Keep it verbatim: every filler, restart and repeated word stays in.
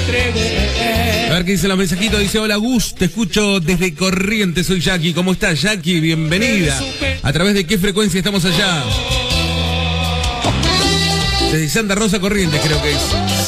A ver qué dicen los mensajitos. Dice, hola Gus, te escucho desde Corrientes, soy Jackie. ¿Cómo estás, Jackie? Bienvenida. ¿A través de qué frecuencia estamos allá? Desde Santa Rosa, Corrientes, creo que es.